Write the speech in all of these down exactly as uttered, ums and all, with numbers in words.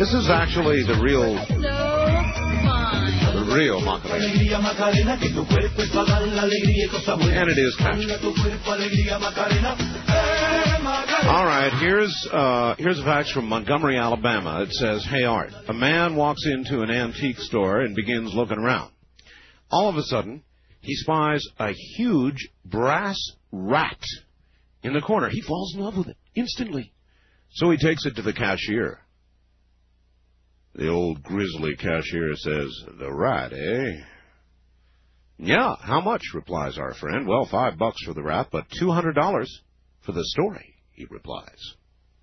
This is actually the real, So fine. the real Macarena. And it is catchy. All right, here's uh, here's a fax from Montgomery, Alabama. It says, "Hey, Art, a man walks into an antique store and begins looking around. All of a sudden, he spies a huge brass rat in the corner. He falls in love with it instantly. So he takes it to the cashier. The old grizzly cashier says, 'The rat, eh?' 'Yeah, how much?' replies our friend. 'Well, five bucks for the rat, but two hundred dollars for the story,' he replies.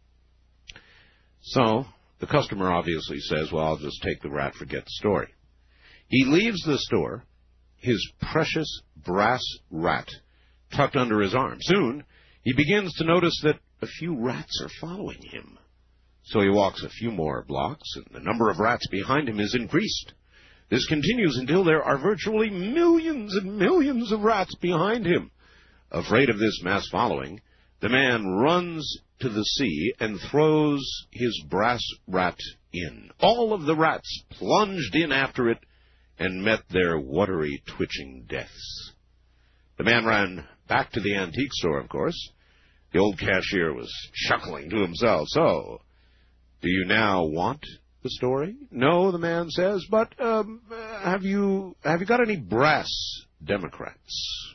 So the customer obviously says, 'Well, I'll just take the rat, forget the story.' He leaves the store, his precious brass rat tucked under his arm. Soon, he begins to notice that a few rats are following him. So he walks a few more blocks, and the number of rats behind him is increased. This continues until there are virtually millions and millions of rats behind him. Afraid of this mass following, the man runs to the sea and throws his brass rat in. All of the rats plunged in after it and met their watery, twitching deaths. The man ran back to the antique store, of course. The old cashier was chuckling to himself. 'So, do you now want the story?' 'No,' the man says, 'but um, have you have you got any brass Democrats?'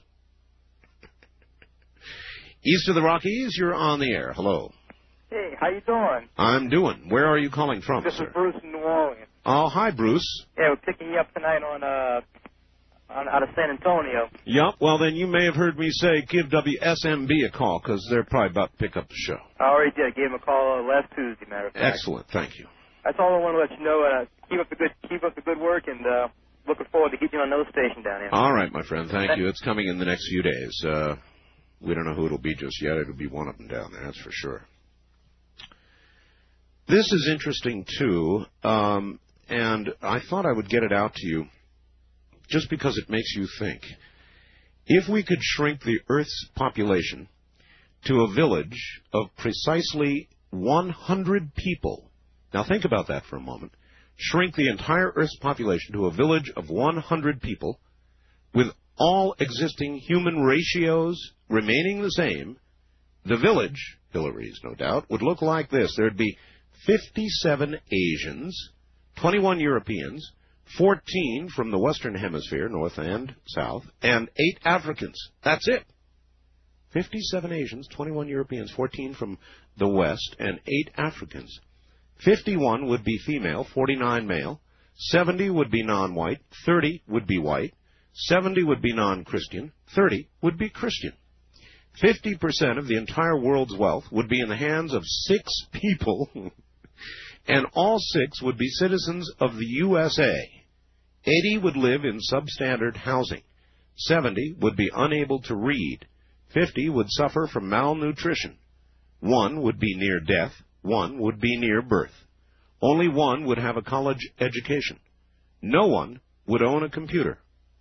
East of the Rockies, you're on the air. Hello. Hey, how you doing? I'm doing. Where are you calling from, This sir? is Bruce in New Orleans. Oh, hi, Bruce. Yeah, we're picking you up tonight on uh on out of San Antonio. Yep, well, then you may have heard me say give W S M B a call, because they're probably about to pick up the show. I already did. I gave him a call uh, last Tuesday, matter of fact. Excellent, thank you. That's all I want to let you know. Uh, keep up the good keep up the good work, and uh, looking forward to keeping you on another station down here. All right, my friend, thank you. It's coming in the next few days. Uh, we don't know who it'll be just yet. It'll be one of them down there, that's for sure. This is interesting, too, um, and I thought I would get it out to you just because it makes you think. If we could shrink the Earth's population to a village of precisely one hundred people, now think about that for a moment, shrink the entire Earth's population to a village of one hundred people with all existing human ratios remaining the same, the village, Hillary's no doubt, would look like this. There'd be fifty-seven Asians, twenty-one Europeans, fourteen from the Western Hemisphere, North and South, and eight Africans. That's it. fifty-seven Asians, twenty-one Europeans, fourteen from the West, and eight Africans. fifty-one would be female, forty-nine male, seventy would be non-white, thirty would be white, seventy would be non-Christian, thirty would be Christian. fifty percent of the entire world's wealth would be in the hands of six people, and all six would be citizens of the U S A. eighty would live in substandard housing. seventy would be unable to read. fifty would suffer from malnutrition. One would be near death. One would be near birth. Only one would have a college education. No one would own a computer.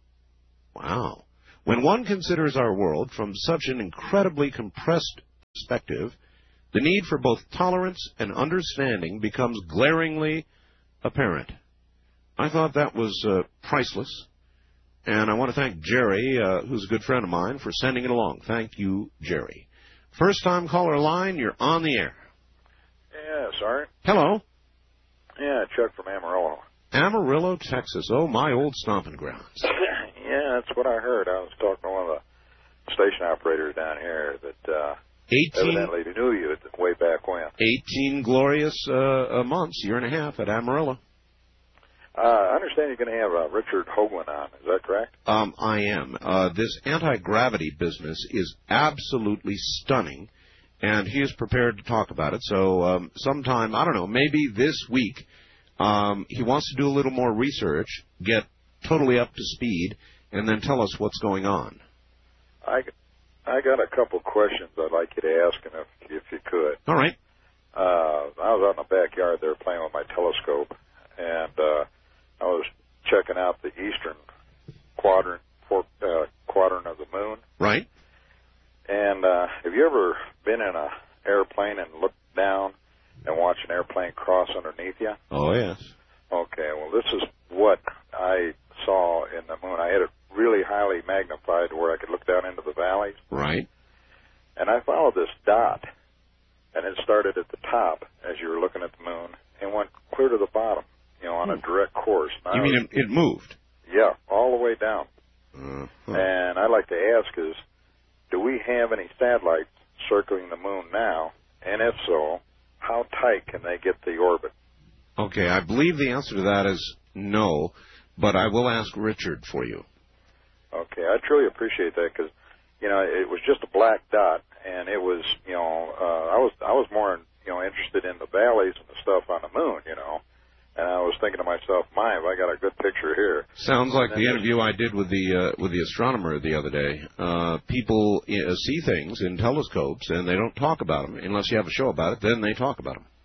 Wow. When one considers our world from such an incredibly compressed perspective, the need for both tolerance and understanding becomes glaringly apparent. I thought that was uh, priceless, and I want to thank Jerry, uh, who's a good friend of mine, for sending it along. Thank you, Jerry. First-time caller line, you're on the air. Yeah, sorry. Hello. Yeah, Chuck from Amarillo. Amarillo, Texas. Oh, my old stomping grounds. Yeah, that's what I heard. I was talking to one of the station operators down here that uh, eighteen, evidently knew you way back when. eighteen glorious uh, months, year and a half at Amarillo. Uh, I understand you're going to have uh, Richard Hoagland on. Is that correct? Um, I am. Uh, this anti-gravity business is absolutely stunning, and he is prepared to talk about it. So um, sometime, I don't know, maybe this week, um, he wants to do a little more research, get totally up to speed, and then tell us what's going on. I, I got a couple questions I'd like you to ask him if, if you could. All right. Uh, I was out in the backyard there playing with my telescope, and uh, I was checking out the eastern quadrant for, uh, quadrant of the moon. Right. And uh, have you ever been in an airplane and looked down and watch an airplane cross underneath you? Oh, yes. Okay, well, this is what I saw in the moon. I had it really highly magnified to where I could look down into the valleys. Right. And I followed this dot, and it started at the top as you were looking at the moon and went clear to the bottom, you know, on a direct course. You mean it, it moved? Yeah, all the way down. Uh-huh. And I'd like to ask is, do we have any satellites circling the moon now? And if so, how tight can they get the orbit? Okay, I believe the answer to that is no, but I will ask Richard for you. Okay, I truly appreciate that because, you know, it was just a black dot, and it was, you know, uh, I was I was more, you know, interested in the valleys and the stuff on the moon, you know. And I was thinking to myself, my, have I got a good picture here. Sounds like the interview I did with the uh, with the astronomer the other day. Uh, people uh, see things in telescopes, and they don't talk about them. Unless you have a show about it, then they talk about them.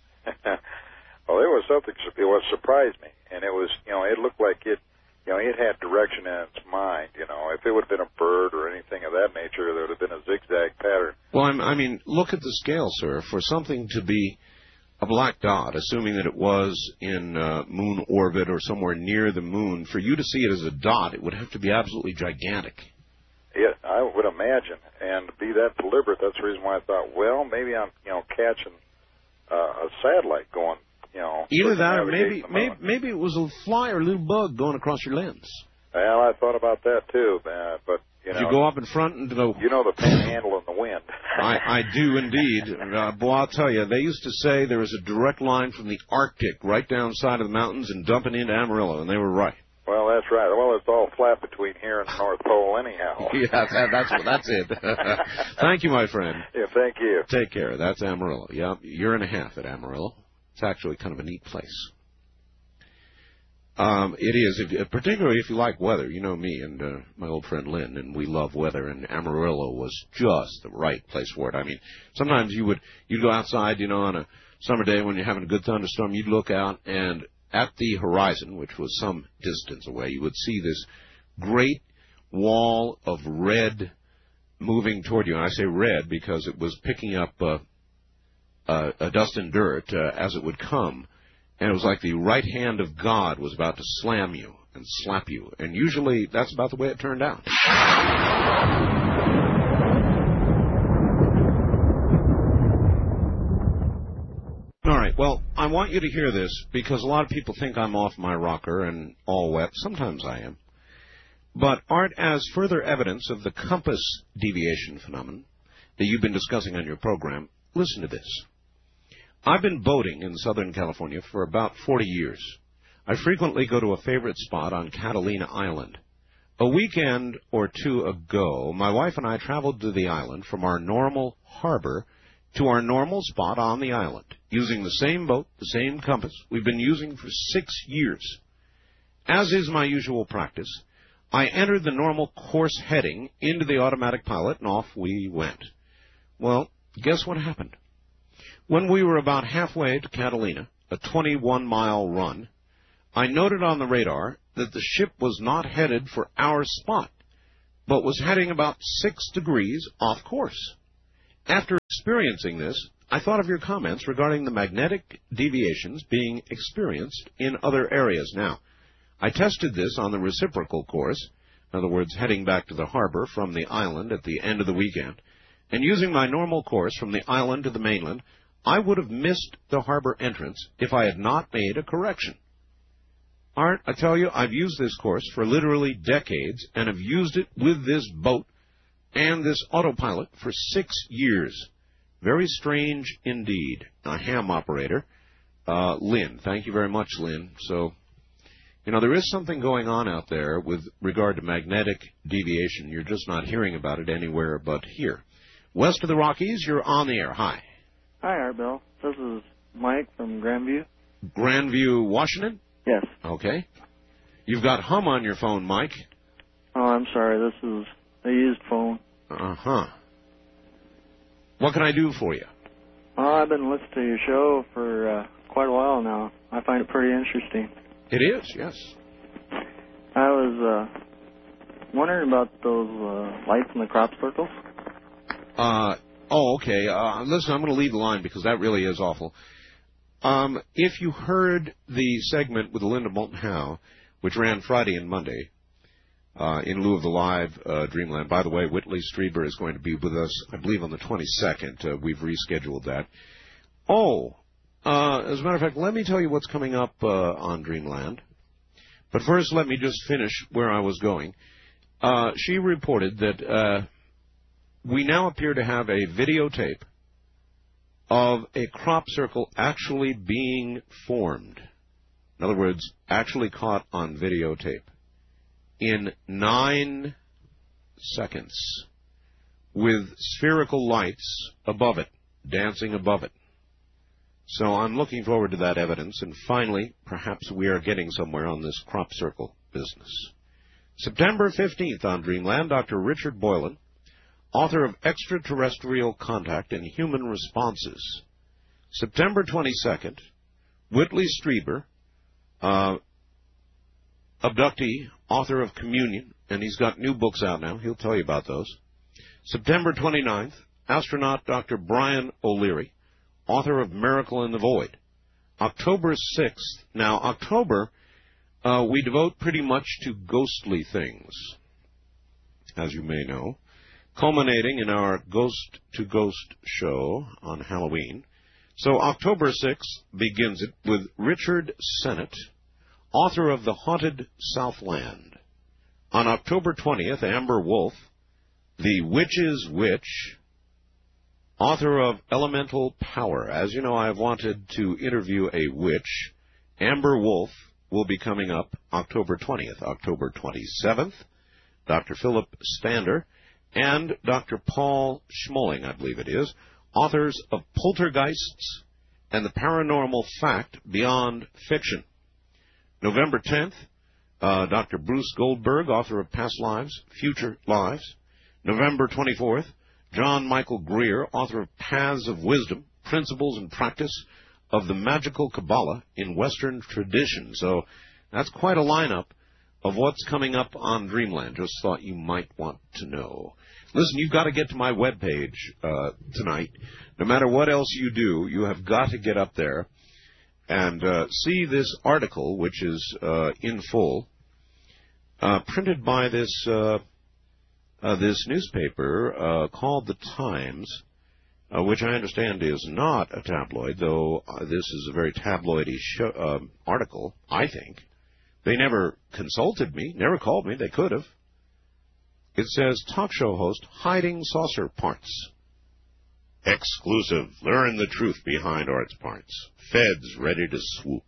Well, there was something, it was surprised me. And it was, you know, it looked like it, you know, it had direction in its mind, you know. If it would have been a bird or anything of that nature, there would have been a zigzag pattern. Well, I'm, I mean, look at the scale, sir. For something to be a black dot, assuming that it was in uh, moon orbit or somewhere near the moon, for you to see it as a dot, it would have to be absolutely gigantic. Yeah, I would imagine. And to be that deliberate, that's the reason why I thought, well, maybe I'm, you know, catching uh, a satellite going, you know. Either that or maybe, maybe maybe it was a fly or a little bug going across your lens. Well, I thought about that too, uh, but, you know. Did you go up in front and go... You know the panhandle in the wind. I, I do indeed. Uh, boy, I'll tell you, they used to say there was a direct line from the Arctic right down side of the mountains and dumping into Amarillo, and they were right. Well, that's right. Well, it's all flat between here and the North Pole anyhow. Yeah, that, that's, that's it. Thank you, my friend. Yeah, thank you. Take care. That's Amarillo. Yeah, year and a half at Amarillo. It's actually kind of a neat place. Um, it is, if, particularly if you like weather. You know me and uh, my old friend Lynn, and we love weather, and Amarillo was just the right place for it. I mean, sometimes you would you'd go outside, you know, on a summer day when you're having a good thunderstorm, you'd look out, and at the horizon, which was some distance away, you would see this great wall of red moving toward you. And I say red because it was picking up uh, uh, a dust and dirt uh, as it would come. And it was like the right hand of God was about to slam you and slap you. And usually that's about the way it turned out. All right, well, I want you to hear this because a lot of people think I'm off my rocker and all wet. Sometimes I am. But, Art, as further evidence of the compass deviation phenomenon that you've been discussing on your program, listen to this. I've been boating in Southern California for about forty years. I frequently go to a favorite spot on Catalina Island. A weekend or two ago, my wife and I traveled to the island from our normal harbor to our normal spot on the island, using the same boat, the same compass we've been using for six years. As is my usual practice, I entered the normal course heading into the automatic pilot, and off we went. Well, guess what happened? When we were about halfway to Catalina, a twenty-one mile run, I noted on the radar that the ship was not headed for our spot, but was heading about six degrees off course. After experiencing this, I thought of your comments regarding the magnetic deviations being experienced in other areas. Now, I tested this on the reciprocal course, in other words, heading back to the harbor from the island at the end of the weekend, and using my normal course from the island to the mainland, I would have missed the harbor entrance if I had not made a correction. Art, I tell you, I've used this course for literally decades, and have used it with this boat and this autopilot for six years. Very strange indeed. A ham operator. Uh, Lynn, thank you very much, Lynn. So, you know, there is something going on out there with regard to magnetic deviation. You're just not hearing about it anywhere but here. West of the Rockies, you're on the air. Hi. Hi, Art Bill. This is Mike from Grandview. Grandview, Washington? Yes. Okay. You've got hum on your phone, Mike. Oh, I'm sorry. This is a used phone. Uh-huh. What can I do for you? Oh, I've been listening to your show for uh, quite a while now. I find it pretty interesting. It is, yes. I was uh, wondering about those uh, lights in the crop circles. Uh, oh, okay. Uh, listen, I'm going to leave the line because that really is awful. Um, if you heard the segment with Linda Moulton Howe, which ran Friday and Monday, uh, in lieu of the live uh, Dreamland. By the way, Whitley Strieber is going to be with us, I believe, on the twenty-second. Uh, we've rescheduled that. Oh, uh, as a matter of fact, let me tell you what's coming up uh, on Dreamland. But first, let me just finish where I was going. Uh, she reported that uh, we now appear to have a videotape of a crop circle actually being formed. In other words, actually caught on videotape in nine seconds with spherical lights above it, dancing above it. So I'm looking forward to that evidence, and finally, perhaps we are getting somewhere on this crop circle business. September fifteenth on Dreamland, Doctor Richard Boylan, author of Extraterrestrial Contact and Human Responses. September twenty-second, Whitley Strieber, uh, abductee, author of Communion, and he's got new books out now. He'll tell you about those. September twenty-ninth, astronaut Doctor Brian O'Leary, author of Miracle in the Void. October sixth. Now, October, uh, we devote pretty much to ghostly things, as you may know, culminating in our Ghost to Ghost show on Halloween. So October sixth begins it with Richard Sennett, author of The Haunted Southland. On October twentieth, Amber Wolf, The Witch's Witch, author of Elemental Power. As you know, I have wanted to interview a witch. Amber Wolf will be coming up October twentieth. October twenty-seventh, Doctor Philip Stander and Doctor Paul Schmoling, I believe it is, authors of Poltergeists and the Paranormal Fact Beyond Fiction. November tenth, uh, Doctor Bruce Goldberg, author of Past Lives, Future Lives. November twenty-fourth, John Michael Greer, author of Paths of Wisdom, Principles and Practice of the Magical Kabbalah in Western Tradition. So that's quite a lineup of what's coming up on Dreamland. Just thought you might want to know. Listen, you've got to get to my webpage uh, tonight. No matter what else you do, you have got to get up there and uh, see this article, which is uh, in full, uh, printed by this uh, uh, this newspaper uh, called The Times, uh, which I understand is not a tabloid, though uh, this is a very tabloidy show, uh, article, I think. They never consulted me, never called me. They could have. It says, talk show host hiding saucer parts. Exclusive. Learn the truth behind Art's parts. Feds ready to swoop.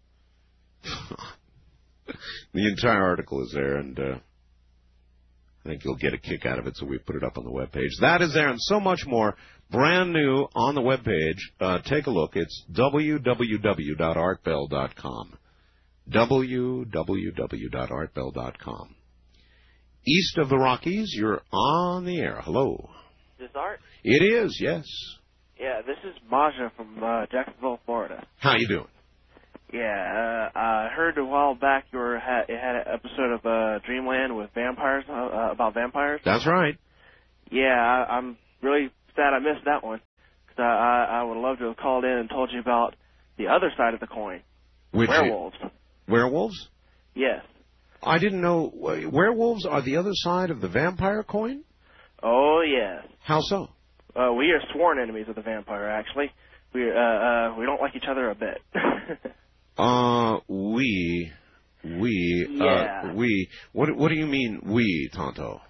The entire article is there, and uh, I think you'll get a kick out of it, so we put it up on the webpage. That is there, and so much more, brand new on the webpage. Uh, take a look. It's w w w dot art bell dot com. w w w dot art bell dot com. East of the Rockies, you're on the air. Hello. Is this Art? It is, yes. Yeah, this is Maja from uh, Jacksonville, Florida. How you doing? Yeah, uh, I heard a while back you were had, it had an episode of uh, Dreamland with vampires, uh, uh, about vampires. That's right. Yeah, I, I'm really sad I missed that one, because I, I, I would love to have called in and told you about the other side of the coin, Which werewolves. You, werewolves? Yes. I didn't know. Werewolves are the other side of the vampire coin? Oh, yes. How so? Uh, we are sworn enemies of the vampire, actually. We uh, uh, we don't like each other a bit. uh, we, we, yeah. uh, we. What what do you mean, we, Tonto?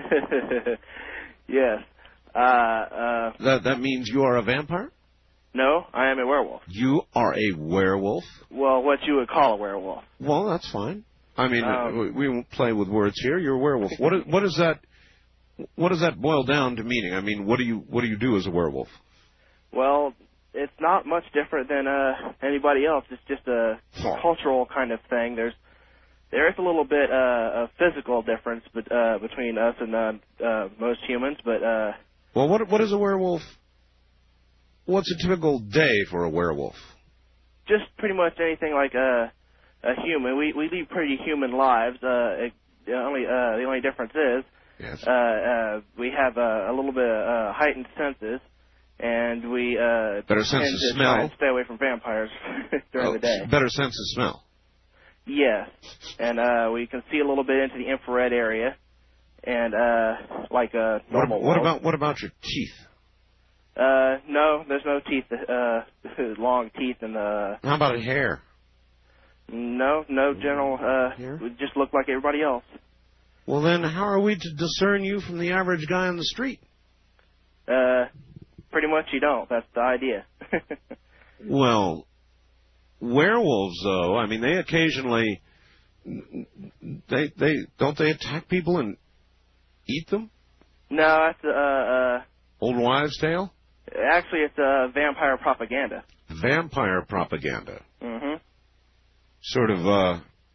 Yes. Uh, uh, that that means you are a vampire? No, I am a werewolf. You are a werewolf? Well, what you would call a werewolf. Well, that's fine. I mean, um, we won't play with words here. You're a werewolf. What is, what is that? What does that boil down to meaning? I mean, what do you what do you do as a werewolf? Well, it's not much different than uh, anybody else. It's just a oh. cultural kind of thing. There's there is a little bit uh, of physical difference, but uh, between us and uh, uh, most humans. But uh, well, what what is a werewolf? What's a typical day for a werewolf? Just pretty much anything like a a human. We we lead pretty human lives. Uh, it, the only uh, the only difference is yes. uh, uh, we have uh, a little bit of uh, heightened senses, and we uh, better sense tend of to smell. try and stay away from vampires during Oh, the day. better sense of smell. Yes, and uh, we can see a little bit into the infrared area, and uh, like a What, normal. ab- what world. about what about your teeth? Uh, no, there's no teeth, uh, long teeth in the. How about hair? No, no general. Uh, Here? we just look like everybody else. Well, then how are we to discern you from the average guy on the street? Uh, pretty much you don't. That's the idea. Well, werewolves, though, I mean, they occasionally, they they don't they attack people and eat them? No, that's uh, uh, Old wives' tale? actually it's uh, vampire propaganda. Vampire propaganda. Mm-hmm. Sort of, uh,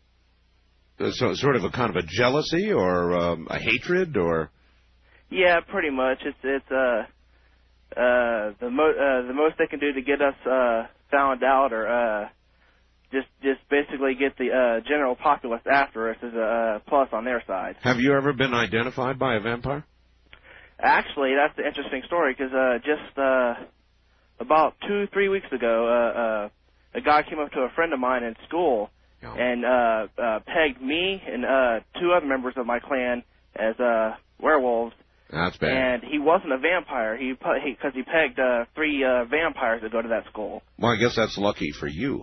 so sort of a kind of a jealousy or um, a hatred or. Yeah, pretty much. It's it's uh, uh, the mo- uh, the most they can do to get us uh, found out or uh, just just basically get the uh, general populace after us is a uh, plus on their side. Have you ever been identified by a vampire? Actually, that's the interesting story because uh, just uh, about two, three weeks ago, uh, uh, a guy came up to a friend of mine in school No. and uh, uh, pegged me and uh, two other members of my clan as uh, werewolves. That's bad. And he wasn't a vampire. He because he, 'cause he pegged uh, three uh, vampires that go to that school. Well, I guess that's lucky for you.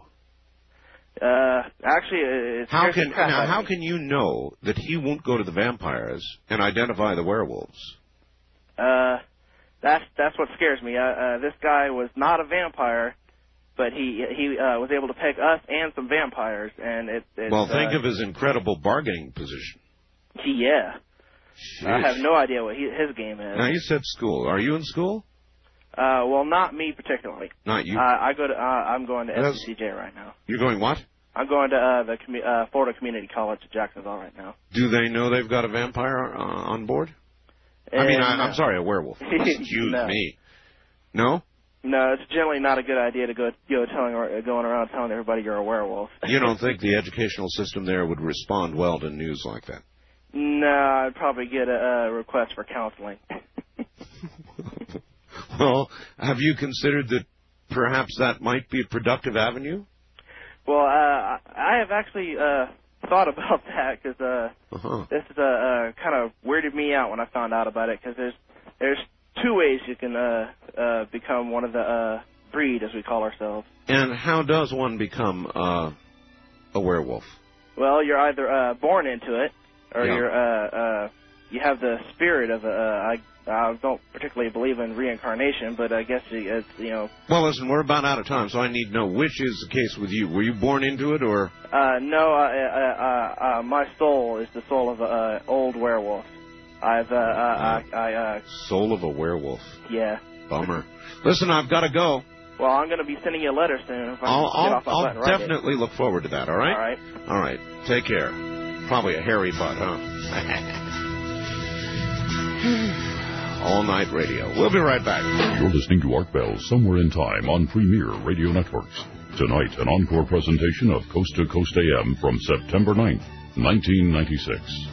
Uh, actually, it's How can now? How can you know that he won't go to the vampires and identify the werewolves? Uh, that's that's what scares me. Uh, uh, this guy was not a vampire, but he he uh, was able to peg us and some vampires, and it. It's, Well, think uh, of his incredible bargaining position. Yeah, I Jeez. have no idea what he, his game is. Now you said school. Are you in school? Uh, well, not me particularly. Not you. Uh, I go to. Uh, I'm going to That's- S C C J right now. You're going what? I'm going to uh, the commu- uh, Florida Community College at Jacksonville right now. Do they know they've got a vampire uh, on board? I mean, I, And, I'm sorry, a werewolf. Excuse No. me. No? No, it's generally not a good idea to go go telling or going around telling everybody you're a werewolf. You don't think the educational system there would respond well to news like that? No, I'd probably get a, a request for counseling. Well, have you considered that perhaps that might be a productive avenue? Well, uh, I I have actually uh, thought about that because uh, Uh-huh. this is uh, uh, kind of weirded me out when I found out about it because there's there's two ways you can uh, uh, become one of the uh, breed, as we call ourselves. And how does one become uh, a werewolf? Well, you're either uh, born into it, or Yeah. you're uh, uh, you have the spirit of a. Uh, I I don't particularly believe in reincarnation, but I guess it's you know. Well, listen, we're about out of time, so I need to know which is the case with you. Were you born into it, or? Uh, no, uh, uh, uh, uh, my soul is the soul of an uh, old werewolf. I've uh, uh, I, I uh, Soul of a werewolf. yeah. Bummer. Listen, I've got to go. Well, I'm going to be sending you a letter soon if I I'll, can get I'll, off my I'll butt and write it. definitely look forward to that, all right? All right. All right. Take care. Probably a hairy butt, huh? All Night Radio. We'll be right back. You're listening to Art Bell Somewhere in Time on Premier Radio Networks. Tonight, an encore presentation of Coast to Coast A M from September ninth, nineteen ninety-six.